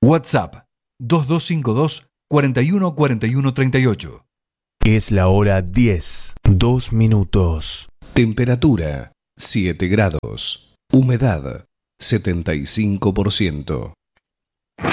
WhatsApp 2252 41 41 38. Es la hora 10, 2 minutos. Temperatura 7 grados. Humedad 75%.